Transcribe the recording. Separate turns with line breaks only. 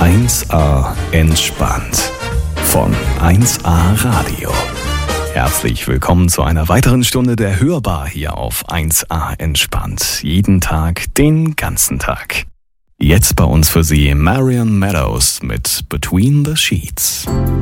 1A entspannt von 1A Radio. Herzlich willkommen zu einer weiteren Stunde der Hörbar hier auf 1A entspannt. Jeden Tag, den ganzen Tag. Jetzt bei uns für Sie Marion Meadows mit Between the Sheets.